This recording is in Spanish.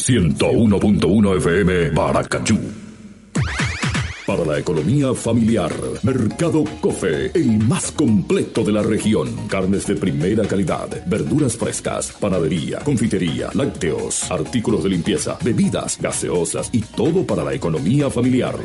101.1 FM Paracachú. Para la economía familiar, Mercado Cofe, el más completo de la región. Carnes de primera calidad, verduras frescas, panadería, confitería, lácteos, artículos de limpieza, bebidas, gaseosas y todo para la economía familiar.